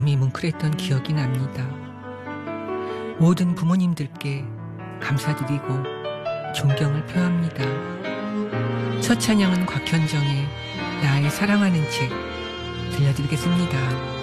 이 뭉클했던 기억이 납니다. 모든 부모님들께 감사드리고 존경을 표합니다. 첫 찬양은 곽현정의 나의 사랑하는 책 들려드리겠습니다.